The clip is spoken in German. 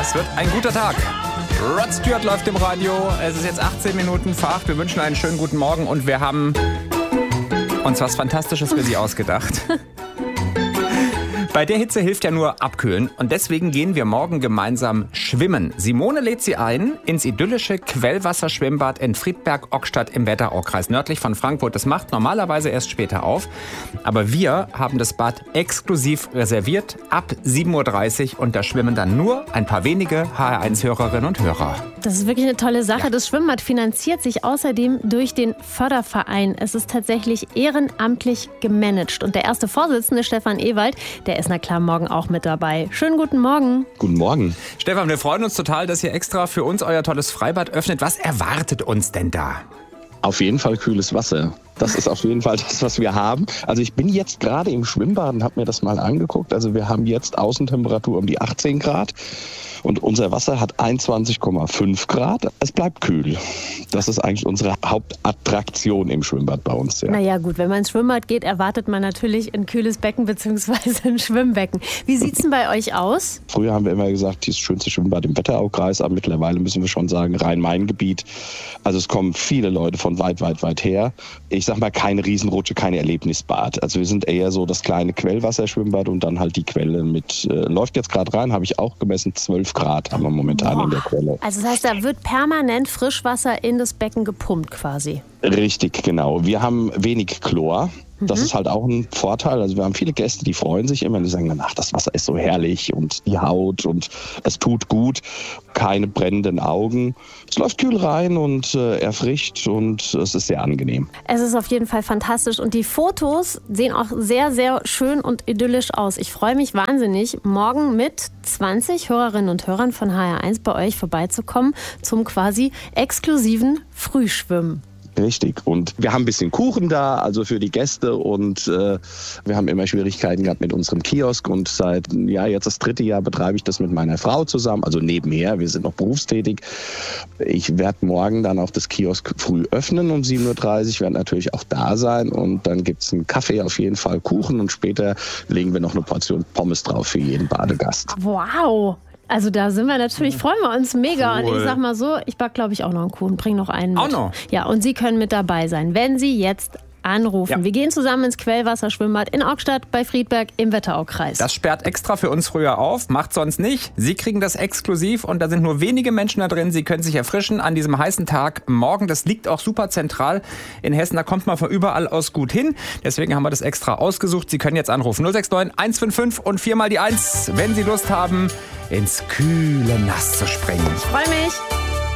Das wird ein guter Tag. Rod Stewart läuft im Radio. Es ist jetzt 18 Minuten vor 8. Wir wünschen einen schönen guten Morgen und wir haben uns was Fantastisches für Sie ausgedacht. Bei der Hitze hilft ja nur abkühlen und deswegen gehen wir morgen gemeinsam schwimmen. Simone lädt Sie ein ins idyllische Quellwasserschwimmbad in Friedberg-Ockstadt im Wetteraukreis, nördlich von Frankfurt. Das macht normalerweise erst später auf, aber wir haben das Bad exklusiv reserviert ab 7.30 Uhr und da schwimmen dann nur ein paar wenige HR1-Hörerinnen und Hörer. Das ist wirklich eine tolle Sache. Ja. Das Schwimmbad finanziert sich außerdem durch den Förderverein. Es ist tatsächlich ehrenamtlich gemanagt und der erste Vorsitzende, Stefan Ewald, der ist na klar morgen auch mit dabei. Schönen guten Morgen. Guten Morgen. Stefan, wir freuen uns total, dass ihr extra für uns euer tolles Freibad öffnet. Was erwartet uns denn da? Auf jeden Fall kühles Wasser. Das ist auf jeden Fall das, was wir haben. Also ich bin jetzt gerade im Schwimmbad und habe mir das mal angeguckt. Also wir haben jetzt Außentemperatur um die 18 Grad und unser Wasser hat 21,5 Grad. Es bleibt kühl. Das ist eigentlich unsere Hauptattraktion im Schwimmbad bei uns. Ja. Naja gut, wenn man ins Schwimmbad geht, erwartet man natürlich ein kühles Becken bzw. ein Schwimmbecken. Wie sieht es denn bei euch aus? Früher haben wir immer gesagt, das schönste Schwimmbad im Wetteraukreis, aber mittlerweile müssen wir schon sagen, Rhein-Main-Gebiet. Also es kommen viele Leute von weit her. Ich sag mal, keine Riesenrutsche, kein Erlebnisbad. Also wir sind eher so das kleine Quellwasserschwimmbad und dann halt die Quelle mit, läuft jetzt gerade rein, habe ich auch gemessen, 12 Grad haben wir momentan in der Quelle. Also das heißt, da wird permanent Frischwasser in das Becken gepumpt quasi? Richtig, genau. Wir haben wenig Chlor. Das ist halt auch ein Vorteil. Also wir haben viele Gäste, die freuen sich immer, die sagen, ach, das Wasser ist so herrlich und die Haut und es tut gut. Keine brennenden Augen. Es läuft kühl rein und erfrischt und es ist sehr angenehm. Es ist auf jeden Fall fantastisch und die Fotos sehen auch sehr, sehr schön und idyllisch aus. Ich freue mich wahnsinnig, morgen mit 20 Hörerinnen und Hörern von HR1 bei euch vorbeizukommen zum quasi exklusiven Frühschwimmen. Richtig. Und wir haben ein bisschen Kuchen da, also für die Gäste. Und wir haben immer Schwierigkeiten gehabt mit unserem Kiosk. Und seit jetzt das 3. Jahr betreibe ich das mit meiner Frau zusammen. Also nebenher, wir sind noch berufstätig. Ich werde morgen dann auch das Kiosk früh öffnen um 7.30 Uhr. Werde natürlich auch da sein. Und dann gibt es einen Kaffee, auf jeden Fall Kuchen. Und später legen wir noch eine Portion Pommes drauf für jeden Badegast. Wow! Also da sind wir natürlich, freuen wir uns mega. Cool. Und ich sag mal so, ich back glaube ich auch noch einen Kuchen, bring noch einen mit. Auch noch? Ja, und Sie können mit dabei sein, wenn Sie jetzt anrufen. Ja. Wir gehen zusammen ins Quellwasserschwimmbad in Ockstadt bei Friedberg im Wetteraukreis. Das sperrt extra für uns früher auf, macht sonst nicht. Sie kriegen das exklusiv und da sind nur wenige Menschen da drin. Sie können sich erfrischen an diesem heißen Tag morgen. Das liegt auch super zentral in Hessen. Da kommt man von überall aus gut hin. Deswegen haben wir das extra ausgesucht. Sie können jetzt anrufen 069 155 und 4 mal die 1, wenn Sie Lust haben, ins kühle Nass zu springen. Ich freue mich.